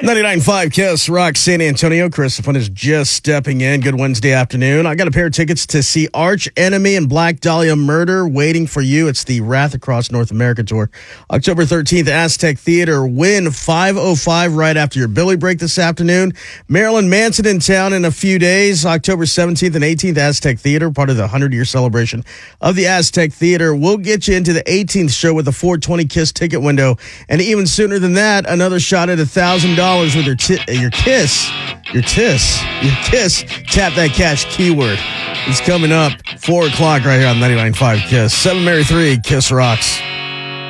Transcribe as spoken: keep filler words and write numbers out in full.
ninety-nine point five Kiss Rock San Antonio. Chris Fun is just stepping in. Good Wednesday afternoon. I got a pair of tickets to see Arch Enemy and Black Dahlia Murder waiting for you. It's the Wrath Across North America tour. October thirteenth, Aztec Theater. Win five oh five right after your Billy break this afternoon. Marilyn Manson in town in a few days. October seventeenth and eighteenth, Aztec Theater, part of the hundred-year celebration of the Aztec Theater. We'll get you into the eighteenth show with a four twenty Kiss ticket window. And even sooner than that, another shot at one thousand dollars with your t- your kiss, your tiss, your kiss. Tap that cash keyword. It's coming up four o'clock right here on ninety-nine point five Kiss. seven Mary three Kiss Rocks.